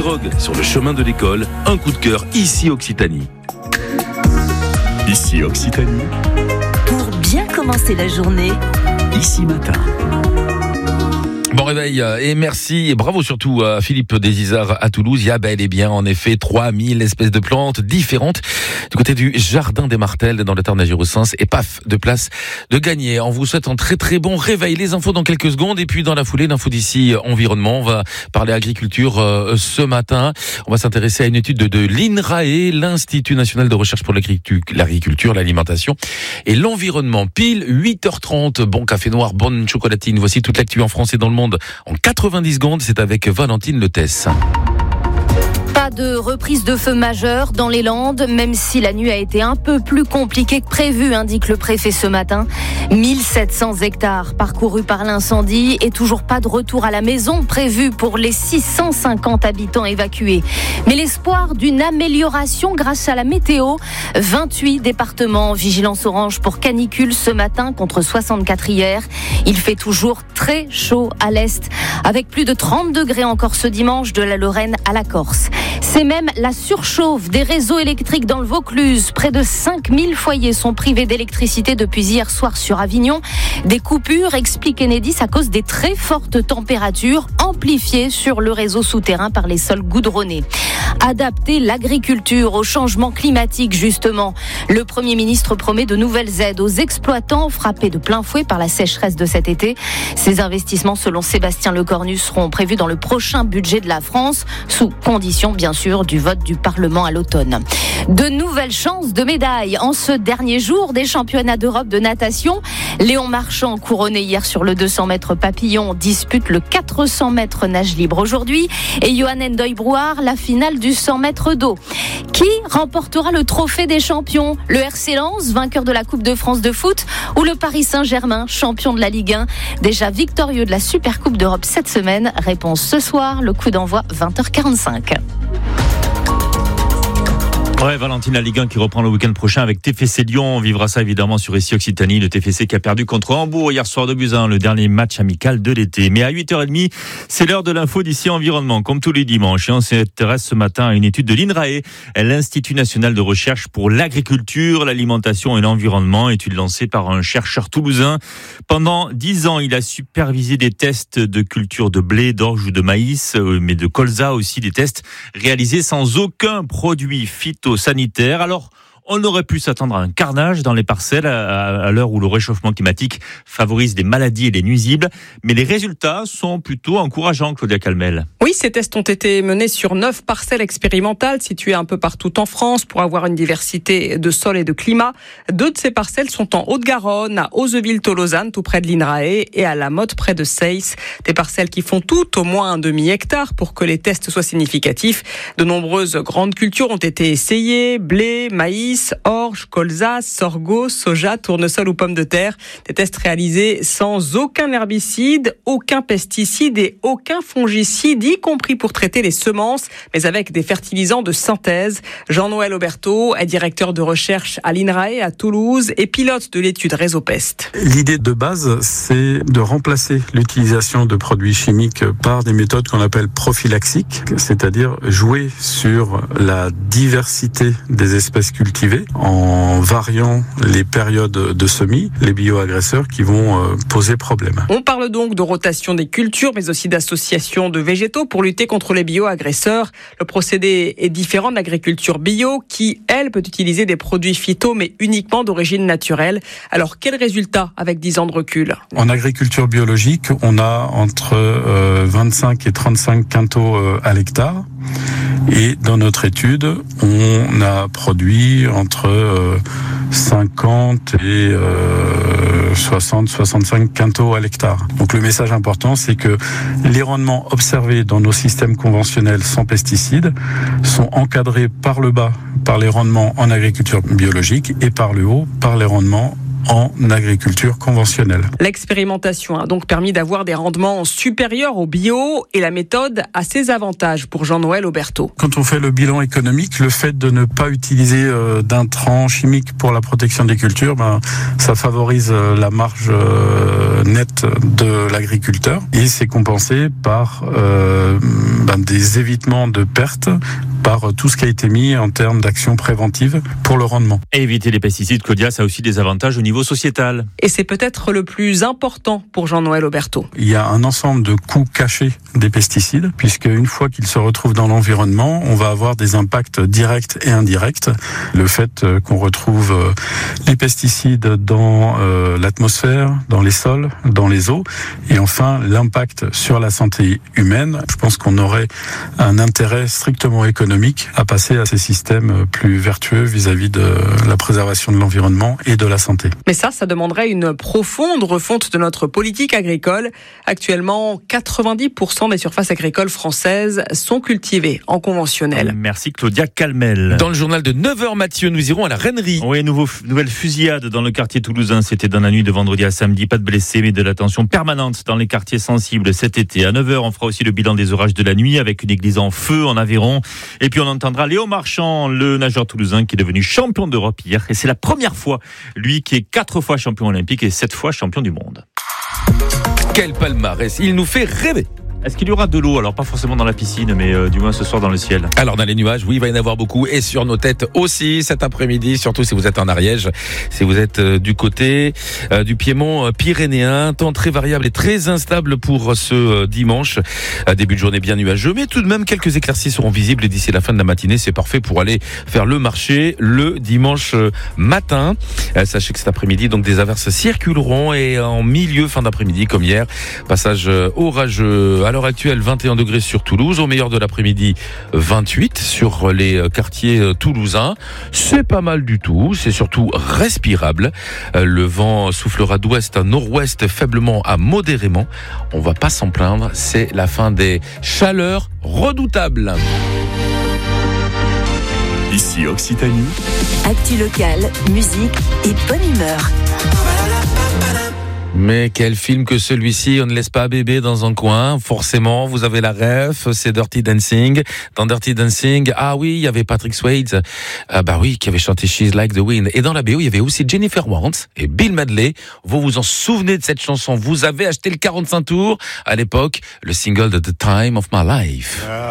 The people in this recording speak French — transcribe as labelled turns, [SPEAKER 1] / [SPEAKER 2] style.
[SPEAKER 1] pirogue sur le chemin de l'école, un coup de cœur ici Occitanie.
[SPEAKER 2] Ici Occitanie.
[SPEAKER 3] Pour bien commencer la journée.
[SPEAKER 2] Ici Matin.
[SPEAKER 1] Bon réveil et merci et bravo surtout à Philippe Desizard à Toulouse. Il y a bel et bien en effet 3000 espèces de plantes différentes du côté du Jardin des Martels dans le Tarn à Gérossens et paf, de place de gagner. On vous souhaite un très très bon réveil. Les infos dans quelques secondes et puis dans la foulée, l'info d'ici environnement. On va parler agriculture ce matin. On va s'intéresser à une étude de l'INRAE, l'Institut National de Recherche pour l'Agriculture, l'Alimentation et l'Environnement. Pile 8h30, bon café noir, bonne chocolatine. Voici toute l'actu en France et dans le monde en 90 secondes, c'est avec Valentine Letesse.
[SPEAKER 4] Pas de reprise de feu majeure dans les Landes, même si la nuit a été un peu plus compliquée que prévu, indique le préfet ce matin. 1700 hectares parcourus par l'incendie et toujours pas de retour à la maison prévu pour les 650 habitants évacués. Mais l'espoir d'une amélioration grâce à la météo. 28 départements en vigilance orange pour canicule ce matin contre 64 hier. Il fait toujours très chaud à l'est, avec plus de 30 degrés encore ce dimanche de la Lorraine à la Corse. C'est même la surchauffe des réseaux électriques dans le Vaucluse. Près de 5000 foyers sont privés d'électricité depuis hier soir sur Avignon. Des coupures, explique Enedis, à cause des très fortes températures amplifiées sur le réseau souterrain par les sols goudronnés. Adapter l'agriculture au changement climatique, justement. Le Premier ministre promet de nouvelles aides aux exploitants frappés de plein fouet par la sécheresse de cet été. Ces investissements, selon Sébastien Lecornu, seront prévus dans le prochain budget de la France, sous condition, bien sûr, du vote du Parlement à l'automne. De nouvelles chances de médailles en ce dernier jour des championnats d'Europe de natation. Léon Marchand, couronné hier sur le 200 mètres papillon, dispute le 400 mètres nage libre aujourd'hui. Et Johan Ndoye-Brouard, la finale du 100 mètres d'eau. Qui remportera le trophée des champions ? Le RC Lens, vainqueur de la Coupe de France de foot, ou le Paris Saint-Germain, champion de la Ligue 1, déjà victorieux de la Supercoupe d'Europe cette semaine ? Réponse ce soir, le coup d'envoi 20h45.
[SPEAKER 5] Ouais, Valentine, la Ligue 1 qui reprend le week-end prochain avec TFC Lyon. On vivra ça évidemment sur Ici Occitanie. Le TFC qui a perdu contre Hambourg hier soir de buts 1, le dernier match amical de l'été. Mais à 8h30, c'est l'heure de l'info d'ici Environnement, comme tous les dimanches. Et on s'intéresse ce matin à une étude de l'INRAE, l'Institut National de Recherche pour l'Agriculture, l'Alimentation et l'Environnement. Étude lancée par un chercheur toulousain. Pendant 10 ans, il a supervisé des tests de culture de blé, d'orge ou de maïs, mais de colza aussi, des tests réalisés sans aucun produit phytosanitaire. Alors, on aurait pu s'attendre à un carnage dans les parcelles à l'heure où le réchauffement climatique favorise les maladies et les nuisibles. Mais les résultats sont plutôt encourageants, Claudia Calmel.
[SPEAKER 6] Oui, ces tests ont été menés sur 9 parcelles expérimentales situées un peu partout en France pour avoir une diversité de sol et de climat. 2 de ces parcelles sont en Haute-Garonne, à Ozeville-Tolosane, tout près de l'INRAE, et à La Motte, près de Seyss. Des parcelles qui font toutes au moins un demi-hectare pour que les tests soient significatifs. De nombreuses grandes cultures ont été essayées, blé, maïs, orge, colza, sorgho, soja, tournesol ou pommes de terre. Des tests réalisés sans aucun herbicide, aucun pesticide et aucun fongicide, y compris pour traiter les semences, mais avec des fertilisants de synthèse. Jean-Noël Auberteau est directeur de recherche à l'INRAE à Toulouse et pilote de l'étude Réseau Pest.
[SPEAKER 7] L'idée de base, c'est de remplacer l'utilisation de produits chimiques par des méthodes qu'on appelle prophylaxiques, c'est-à-dire jouer sur la diversité des espèces cultivées en variant les périodes de semis, les bioagresseurs qui vont poser problème.
[SPEAKER 6] On parle donc de rotation des cultures, mais aussi d'association de végétaux pour lutter contre les bioagresseurs. Le procédé est différent de l'agriculture bio qui, elle, peut utiliser des produits phyto, mais uniquement d'origine naturelle. Alors, quel résultat avec 10 ans de recul ?
[SPEAKER 7] En agriculture biologique, on a entre 25 et 35 quintaux à l'hectare. Et dans notre étude, on a produit entre 50 et 60-65 quintaux à l'hectare. Donc le message important, c'est que les rendements observés dans nos systèmes conventionnels sans pesticides sont encadrés par le bas par les rendements en agriculture biologique et par le haut par les rendements en agriculture conventionnelle.
[SPEAKER 6] L'expérimentation a donc permis d'avoir des rendements supérieurs au bio et la méthode a ses avantages pour Jean-Noël Auberteau.
[SPEAKER 7] Quand on fait le bilan économique, le fait de ne pas utiliser d'intrants chimiques pour la protection des cultures, ça favorise la marge nette de l'agriculteur et c'est compensé par des évitements de pertes par tout ce qui a été mis en termes d'actions préventives pour le rendement.
[SPEAKER 5] Et éviter les pesticides, Claudia, ça a aussi des avantages au niveau sociétal.
[SPEAKER 6] Et c'est peut-être le plus important pour Jean-Noël Auberteau.
[SPEAKER 7] Il y a un ensemble de coûts cachés des pesticides, puisque une fois qu'ils se retrouvent dans l'environnement, on va avoir des impacts directs et indirects. Le fait qu'on retrouve les pesticides dans l'atmosphère, dans les sols, dans les eaux, et enfin l'impact sur la santé humaine. Je pense qu'on aurait un intérêt strictement économique à passer à ces systèmes plus vertueux vis-à-vis de la préservation de l'environnement et de la santé.
[SPEAKER 6] Mais ça demanderait une profonde refonte de notre politique agricole. Actuellement, 90% des surfaces agricoles françaises sont cultivées en conventionnel.
[SPEAKER 5] Merci Claudia Calmel.
[SPEAKER 1] Dans le journal de 9h, Mathieu, nous irons à la Rennerie.
[SPEAKER 5] Oui, nouvelle fusillade dans le quartier toulousain. C'était dans la nuit de vendredi à samedi. Pas de blessés, mais de la tension permanente dans les quartiers sensibles cet été. À 9h, on fera aussi le bilan des orages de la nuit avec une église en feu en Aveyron. Et puis on entendra Léo Marchand, le nageur toulousain qui est devenu champion d'Europe hier. Et c'est la première fois, lui qui est 4 fois champion olympique et 7 fois champion du monde.
[SPEAKER 1] Quel palmarès, il nous fait rêver.
[SPEAKER 5] Est-ce qu'il y aura de l'eau? Alors pas forcément dans la piscine, mais du moins ce soir dans le ciel.
[SPEAKER 1] Alors dans les nuages, oui, il va y en avoir beaucoup, et sur nos têtes aussi cet après-midi, surtout si vous êtes en Ariège, si vous êtes du côté du Piémont pyrénéen. Temps très variable et très instable pour ce dimanche. Début de journée bien nuageux, mais tout de même quelques éclaircies seront visibles d'ici la fin de la matinée. C'est parfait pour aller faire le marché le dimanche matin. Sachez que cet après-midi, donc des averses circuleront, et en milieu fin d'après-midi comme hier, passage orageux. À l'heure actuelle, 21 degrés sur Toulouse. Au meilleur de l'après-midi, 28 sur les quartiers toulousains. C'est pas mal du tout. C'est surtout respirable. Le vent soufflera d'ouest à nord-ouest, faiblement à modérément. On va pas s'en plaindre. C'est la fin des chaleurs redoutables.
[SPEAKER 2] Ici Occitanie.
[SPEAKER 3] Actu locale, musique et bonne humeur.
[SPEAKER 1] Mais quel film que celui-ci, on ne laisse pas bébé dans un coin. Forcément, vous avez la ref, c'est Dirty Dancing. Dans Dirty Dancing, ah oui, il y avait Patrick Swayze, qui avait chanté She's Like the Wind. Et dans la BO, il y avait aussi Jennifer Warnes et Bill Medley. Vous vous en souvenez de cette chanson? Vous avez acheté le 45 tours à l'époque, le single de The Time of My Life.